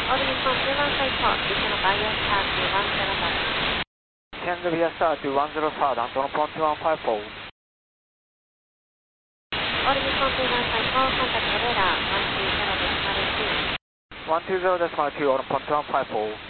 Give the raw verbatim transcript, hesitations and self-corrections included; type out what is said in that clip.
All Nippon two one five four, descend via star to one zero five. Descend via star to one zero five, Anton upon two one five four. All Nippon two one five four, contact radar one two zero decimal two. one two zero decimal two, all upon two one five four.